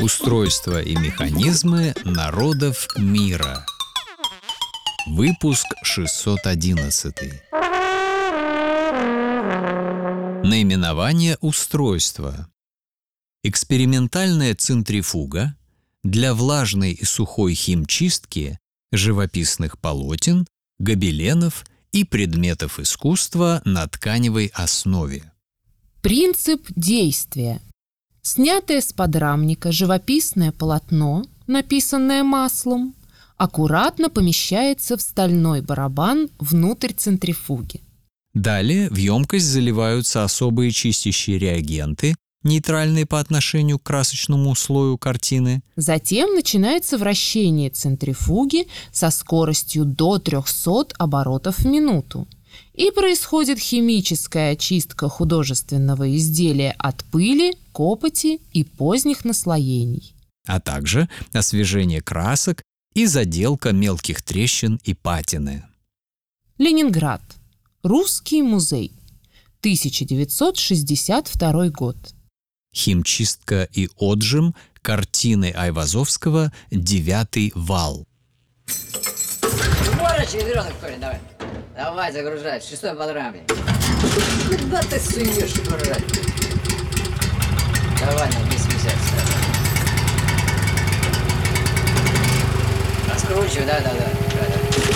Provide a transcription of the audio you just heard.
Устройство и механизмы народов мира. Выпуск 611. Наименование устройства. Экспериментальная центрифуга для влажной и сухой химчистки живописных полотен, гобеленов и предметов искусства на тканевой основе. Принцип действия. Снятое с подрамника живописное полотно, написанное маслом, аккуратно помещается в стальной барабан внутрь центрифуги. Далее в емкость заливаются особые чистящие реагенты, нейтральные по отношению к красочному слою картины. Затем начинается вращение центрифуги со скоростью до 300 оборотов в минуту. И происходит химическая очистка художественного изделия от пыли, копоти и поздних наслоений. А также освежение красок и заделка мелких трещин и патины. Ленинград. Русский музей. 1962 год. Химчистка и отжим картины Айвазовского «Девятый вал». Уборочек, ведерок, Коля, давай. Давай, загружай, 6-й подрамник. Куда ты суешь, дурак? Давай на 250 сразу. Раскручивай, да.